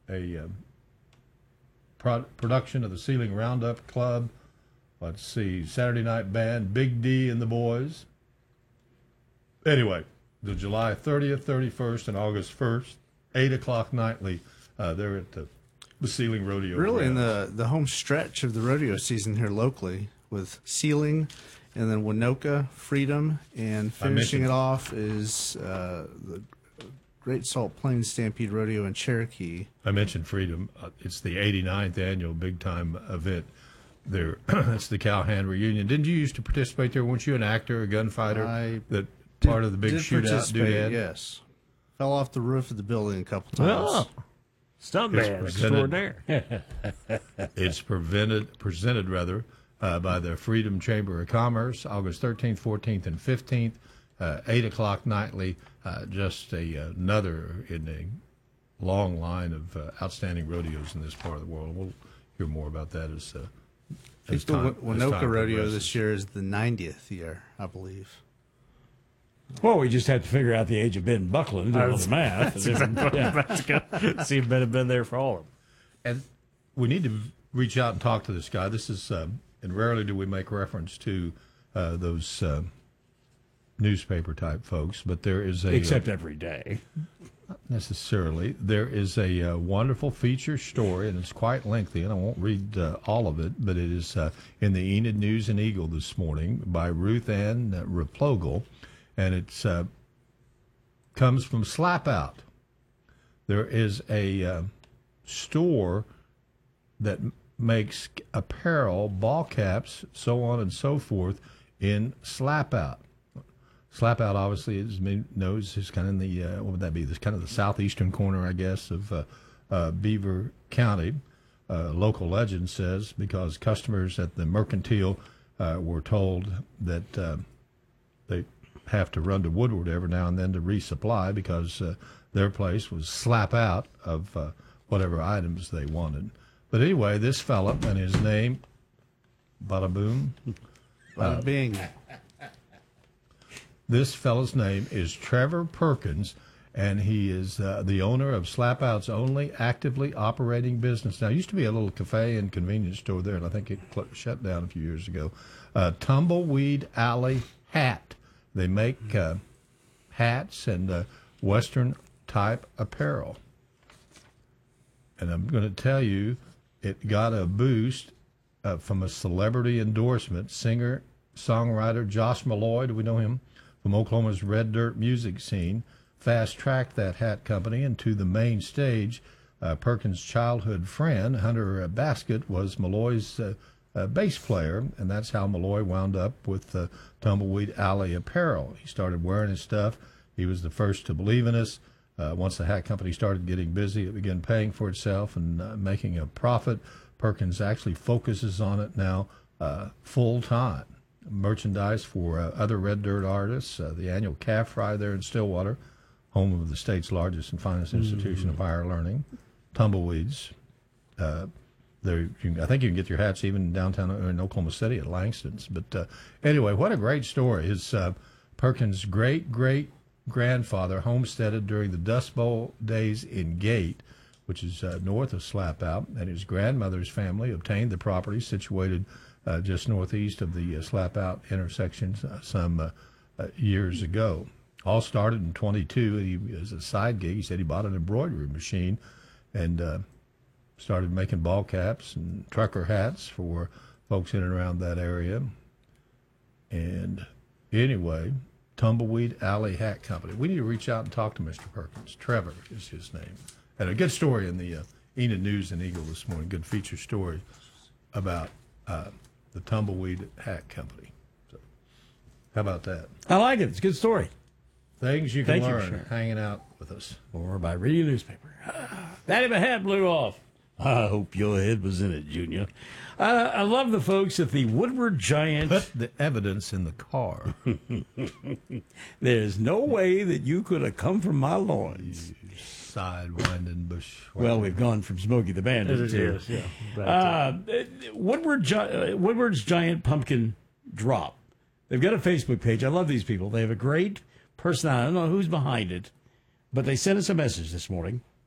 a production of the Ceiling Roundup Club. Let's see, Saturday Night Band, Big D and the Boys. Anyway, the July 30th, 31st, and August 1st, 8 o'clock nightly. They're at the Ceiling Rodeo. Really in the home stretch of the rodeo season here locally with Ceiling and then Winoka, Freedom, and finishing it off is the Great Salt Plains Stampede Rodeo in Cherokee. I mentioned Freedom. It's the 89th annual big-time event. It's the Cowhand reunion. Didn't you used to participate there? Weren't you an actor, a gunfighter? Part of the big shootout doodad? Yes. Fell off the roof of the building a couple times. Oh, stuntman extraordinaire. It's presented by the Freedom Chamber of Commerce, August 13th, 14th, and 15th, 8 o'clock nightly. Just another in a long line of outstanding rodeos in this part of the world. We'll hear more about that as Winoka Rodeo this year is the 90th year, I believe. Well, we just have to figure out the age of Ben Buckland and do the math. See if Ben had been there for all of them. And we need to reach out and talk to this guy. This is, and rarely do we make reference to those newspaper type folks, but there is a except every day. Not necessarily. There is a wonderful feature story, and it's quite lengthy, and I won't read all of it, but it is in the Enid News and Eagle this morning by Ruth Ann Replogle, and it comes from Slap Out. There is a store that makes apparel, ball caps, so on and so forth in Slap Out. Slap Out, obviously, as knows, is kind of in the, what would that be? This kind of the southeastern corner, I guess, of Beaver County. Local legend says because customers at the Mercantile were told that they have to run to Woodward every now and then to resupply because their place was slap out of whatever items they wanted. But anyway, this fella and his name, Bada Boom. Bada Bing. This fellow's name is Trevor Perkins, and he is the owner of Slap Out's only actively operating business. Now, it used to be a little cafe and convenience store there, and I think it shut down a few years ago. Tumbleweed Alley Hat. They make hats and Western-type apparel. And I'm going to tell you, it got a boost from a celebrity endorsement. Singer-songwriter Josh Malloy, do we know him? From Oklahoma's Red Dirt music scene, fast-tracked that hat company into the main stage. Perkins' childhood friend, Hunter Basket, was Malloy's bass player, and that's how Malloy wound up with Tumbleweed Alley apparel. He started wearing his stuff. He was the first to believe in us. Once the hat company started getting busy, it began paying for itself and making a profit. Perkins actually focuses on it now full-time. Merchandise for other Red Dirt artists, the annual Calf Fry there in Stillwater, home of the state's largest and finest institution of higher learning, Tumbleweeds. I think you can get your hats even downtown in Oklahoma City at Langston's. But anyway, what a great story. His Perkins' great-great-grandfather homesteaded during the Dust Bowl days in Gate, which is north of Slap Out, and his grandmother's family obtained the property situated just northeast of the Slap Out intersection some years ago. All started in 22. As a side gig, he said he bought an embroidery machine and started making ball caps and trucker hats for folks in and around that area. And anyway, Tumbleweed Alley Hat Company. We need to reach out and talk to Mr. Perkins. Trevor is his name. And a good story in the Enid News and Eagle this morning, good feature story about the Tumbleweed Hat Company. So, how about that? I like it. It's a good story. Things you can learn hanging out with us. Or by reading a newspaper. Daddy, my hat blew off. I hope your head was in it, Junior. I love the folks at the Woodward Giant. Put the evidence in the car. There's no way that you could have come from my loins. Sidewinding bush. Well, we've gone from Smokey the Bandit to Woodward's Giant Pumpkin Drop. They've got a Facebook page. I love these people. They have a great personality. I don't know who's behind it, but they sent us a message this morning.